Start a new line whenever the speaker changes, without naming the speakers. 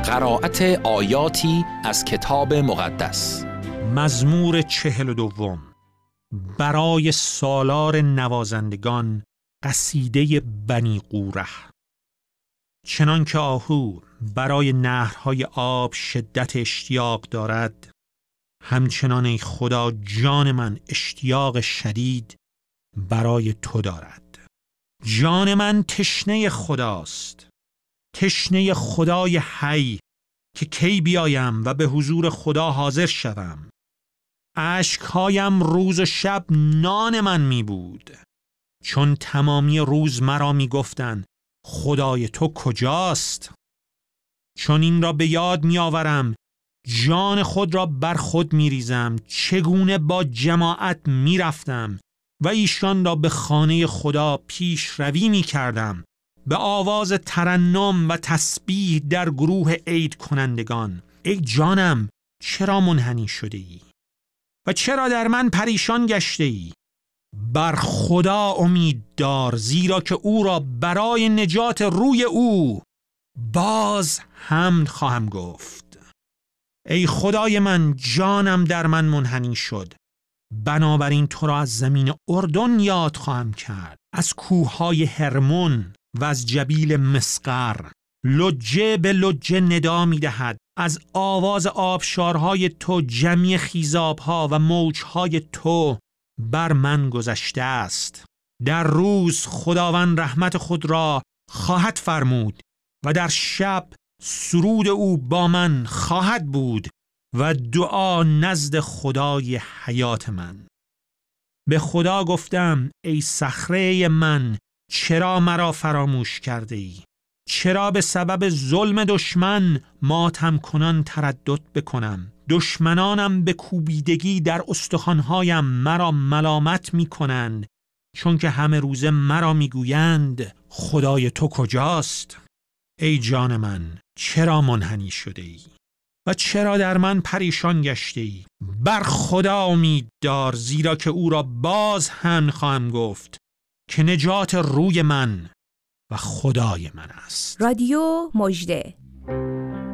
قرائت آیاتی از کتاب مقدس.
مزمور 42. برای سالار نوازندگان، قصیده بنی قوره. چنان که آهو برای نهرهای آب شدت اشتیاق دارد، همچنان ای خدا جان من اشتیاق شدید برای تو دارد. جان من تشنه خداست، تشنه خدای حی، که کی بیایم و به حضور خدا حاضر شوم. اشکهایم روز و شب نان من می بود، چون تمامی روز مرا می گفتند خدای تو کجاست؟ چون این را به یاد می آورم، جان خود را بر خود می ریزم، چگونه با جماعت می رفتم و ایشان را به خانه خدا پیش روی می کردم، به آواز ترنم و تسبیح در گروه عید کنندگان. ای جانم، چرا منحنی شده ای؟ و چرا در من پریشان گشته ای؟ بر خدا امید دار، زیرا که او را برای نجات روی او باز حمد خواهم گفت. ای خدای من، جانم در من منحنی شد، بنابراین تو را از زمین اردن یاد خواهم کرد، از کوههای هرمون و از جبیل مسقر. لجه به لجه ندا می دهد، از آواز آبشارهای تو جمعی خیزابها و موجهای تو بر من گذشته است. در روز خداوند رحمت خود را خواهد فرمود و در شب سرود او با من خواهد بود و دعا نزد خدای حیات من. به خدا گفتم ای صخره من، چرا مرا فراموش کرده ای؟ چرا به سبب ظلم دشمن ماتم کنان تردد بکنم؟ دشمنانم به کوبیدگی در استخوانهایم مرا ملامت می کنند، چون که همه روزه مرا می گویند خدای تو کجاست؟ ای جان من، چرا منحنی شده ای؟ و چرا در من پریشان گشته ای؟ بر خدا امید دار، زیرا که او را باز هم خواهم گفت که نجات روی من و خدای من است.
رادیو مژده.